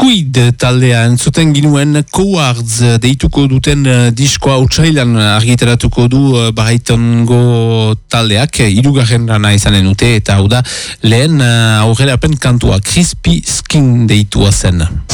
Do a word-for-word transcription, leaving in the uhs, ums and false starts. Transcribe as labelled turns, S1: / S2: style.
S1: Squid taldea entzuten ginuen Cowards deituko duten diskoa utsailan argitaratuko du Baraitongo taldeak hirugarren lana izanen dute eta hau da lehen aurrerapen kantua Crispy Skin deitua zen.